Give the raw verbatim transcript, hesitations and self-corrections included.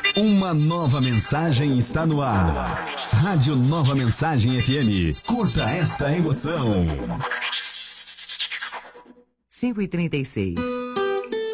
Uma nova mensagem está no ar. Rádio Nova Mensagem F M. Curta esta emoção. cinco e trinta e seis.